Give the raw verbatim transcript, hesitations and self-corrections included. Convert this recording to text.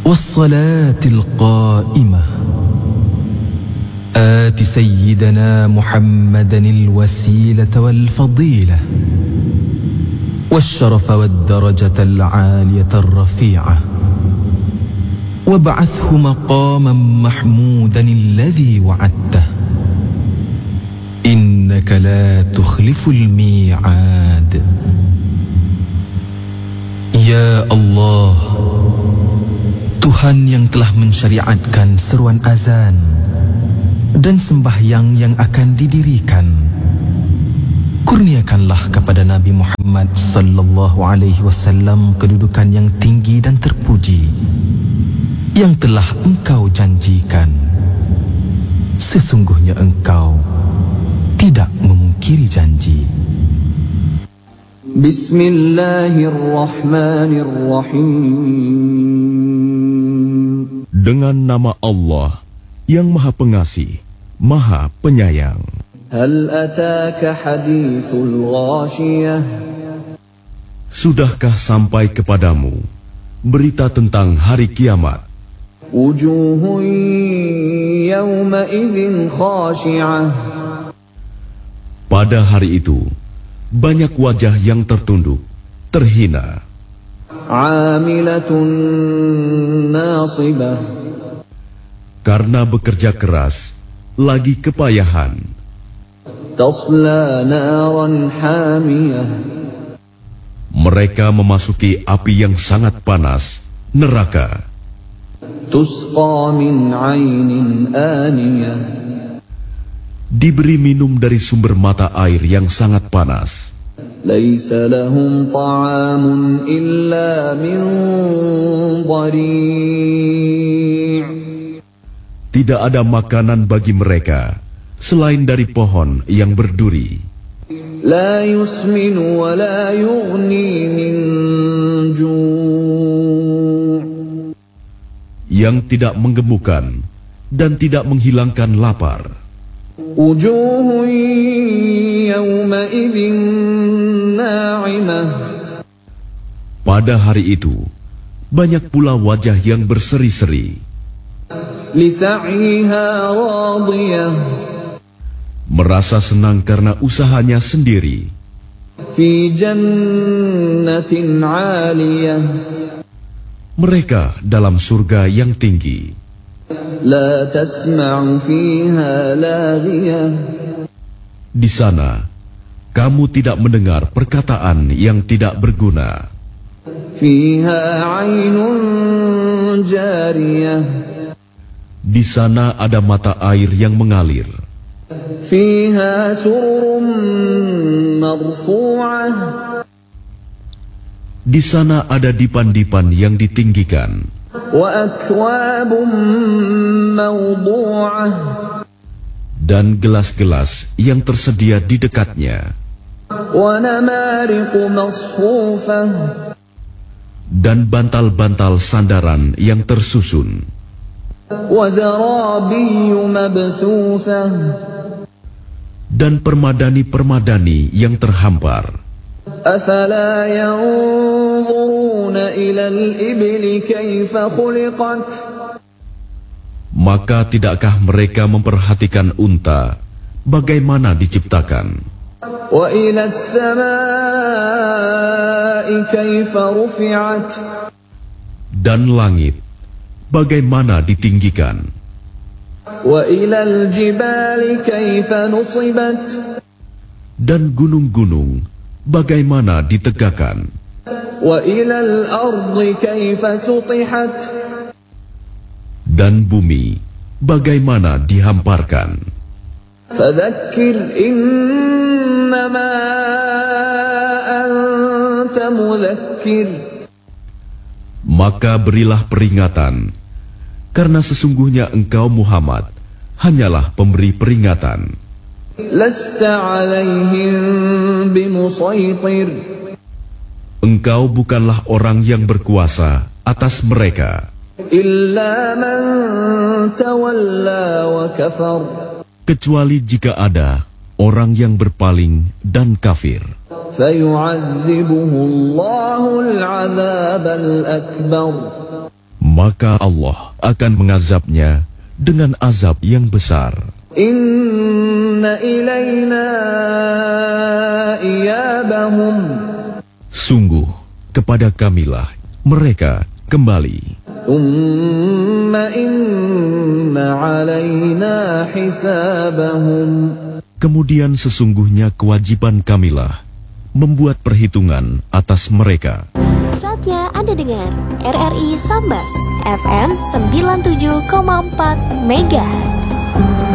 والصلاة القائمة آت سيدنا محمدا الوسيلة والفضيلة والشرف والدرجة العالية الرفيعة وابعثه مقاما محمودا الذي وعدته إنك لا تخلف الميعاد. Ya Allah, Tuhan yang telah mensyariatkan seruan azan dan sembahyang yang akan didirikan, kurniakanlah kepada Nabi Muhammad sallallahu alaihi wasallam kedudukan yang tinggi dan terpuji yang telah Engkau janjikan. Sesungguhnya Engkau tidak memungkiri janji. Bismillahirrahmanirrahim. Dengan nama Allah yang Maha Pengasih, Maha Penyayang. Hal ataka hadithul ghashiyah. Sudahkah sampai kepadamu berita tentang hari kiamat? Wujuhun yawma idzin khashi'ah. Pada hari itu banyak wajah yang tertunduk, terhina. Amilatun nasibah. Karena bekerja keras, lagi kepayahan. Tasla naran hamiyah. Mereka memasuki api yang sangat panas, neraka. Tusqa min 'ainin aniyah. Diberi minum dari sumber mata air yang sangat panas. Laisa lahum ta'amun illa min dhari'. Tidak ada makanan bagi mereka selain dari pohon yang berduri. La yusminu wa la yughni min ju'. Yang tidak menggemukkan dan tidak menghilangkan lapar. Wujuhun yawma idzin na'imah. Pada hari itu banyak pula wajah yang berseri-seri. Lisa'yiha radiyah. Merasa senang karena usahanya sendiri. Fi jannatin 'aliyah. Mereka dalam surga yang tinggi. La tasma'u fiha laghiyah. Di sana kamu tidak mendengar perkataan yang tidak berguna. Fiha 'ainun jariyah. Di sana ada mata air yang mengalir. Fiha sururun marfu'ah. Di sana ada dipan-dipan yang ditinggikan. Wa akwabun mawdu'ah. Dan gelas-gelas yang tersedia di dekatnya. Wa namariqu masfufah. Dan bantal-bantal sandaran yang tersusun. Wa zarabiyyu mabthufah. Dan permadani-permadani yang terhampar. Afala yanzuruna ila al-ibli kaifa khuliqat. Maka tidakkah mereka memperhatikan unta bagaimana diciptakan? Wa ila as-samaa'i kaifa rufi'at. Dan langit bagaimana ditinggikan? Wa ila al-jibali kaifa nusibat. Dan gunung-gunung bagaimana ditegakkan? Wa ila al-ardi kaifa sutihat. Dan bumi bagaimana dihamparkan? Fadzakkir innama anta mudzakkir. Maka berilah peringatan, karena sesungguhnya engkau Muhammad hanyalah pemberi peringatan. Lasta 'alaihim bimusaitir. Engkau bukanlah orang yang berkuasa atas mereka. Illa man tawalla wa kafar. Kecuali jika ada orang yang berpaling dan kafir. Fayu'adzibuhu Allahul 'adzabal akbar. maka Allah akan mengazabnya dengan azab yang besar. Inna ilayna iyabahum. Sungguh, kepada kamilah mereka kembali. Thumma inna alayna hisabahum. Kemudian sesungguhnya kewajiban kamilah membuat perhitungan atas mereka. Saatnya Anda dengar R R I Sambas F M sembilan puluh tujuh koma empat Megahertz.